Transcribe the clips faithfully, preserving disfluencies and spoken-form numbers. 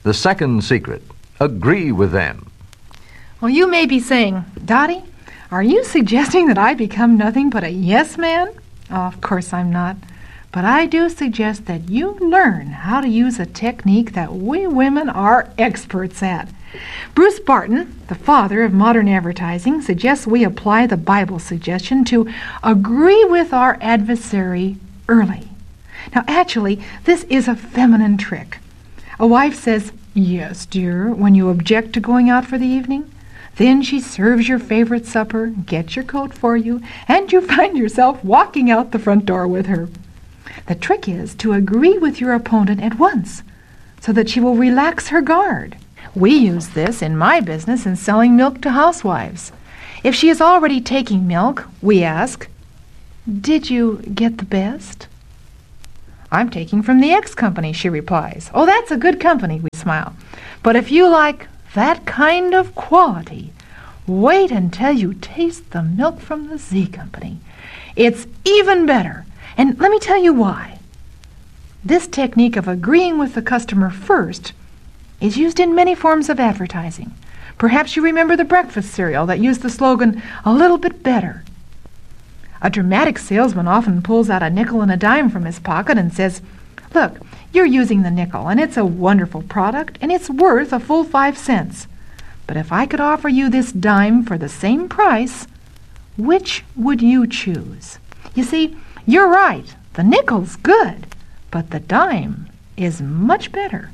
The second secret, agree with them. Well, you may be saying, Dottie, are you suggesting that I become nothing but a yes man? Oh, of course I'm not. But I do suggest that you learn how to use a technique that we women are experts at. Bruce Barton, the father of modern advertising, suggests we apply the Bible suggestion to agree with our adversary early. Now, actually, this is a feminine trick. A wife says, "Yes, dear," when you object to going out for the evening. Then she serves your favorite supper, gets your coat for you, and you find yourself walking out the front door with her. The trick is to agree with your opponent at once, so that she will relax her guard. We use this in my business in selling milk to housewives. If she is already taking milk, we ask, "Did you get the best?" "I'm taking from the X company," she replies. "Oh, that's a good company," we smile. "But if you like that kind of quality, wait until you taste the milk from the Z company. It's even better. And let me tell you why. This technique of agreeing with the customer first is used in many forms of advertising. Perhaps you remember the breakfast cereal that used the slogan, "A little bit better." A dramatic salesman often pulls out a nickel and a dime from his pocket and says, "Look, you're using the nickel, and it's a wonderful product, and it's worth a full five cents. But if I could offer you this dime for the same price, which would you choose?" You see, you're right. The nickel's good, but the dime is much better.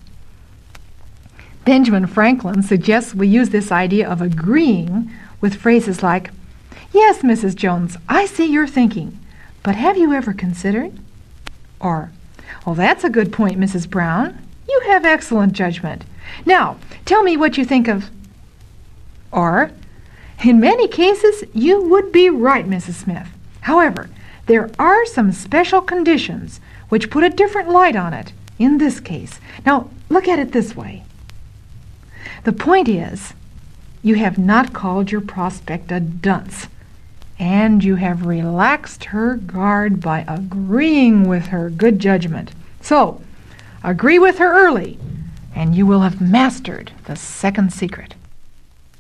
Benjamin Franklin suggests we use this idea of agreeing with phrases like, "Yes, Missus Jones, I see your thinking, but have you ever considered?" Or, "Oh, that's a good point, Missus Brown. You have excellent judgment. Now, tell me what you think of..." Or, "In many cases, you would be right, Missus Smith. However, there are some special conditions which put a different light on it in this case. Now, look at it this way. The point is, you have not called your prospect a dunce, and you have relaxed her guard by agreeing with her good judgment. So, agree with her early, and you will have mastered the second secret.